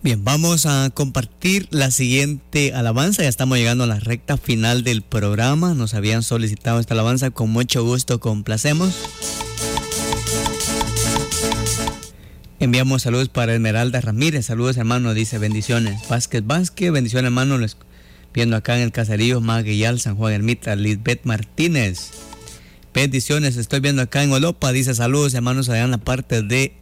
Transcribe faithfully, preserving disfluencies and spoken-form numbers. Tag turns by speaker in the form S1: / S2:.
S1: Bien, vamos a compartir la siguiente alabanza. Ya estamos llegando a la recta final del programa. Nos habían solicitado esta alabanza, con mucho gusto complacemos. Enviamos saludos para Esmeralda Ramírez. Saludos, hermano, dice bendiciones. Vázquez Vázquez, bendiciones, hermano. Les viendo acá en el caserío Magueyal, San Juan Ermita. Lisbeth Martínez, bendiciones. Estoy viendo acá en Olopa, dice saludos, hermanos, allá en la parte de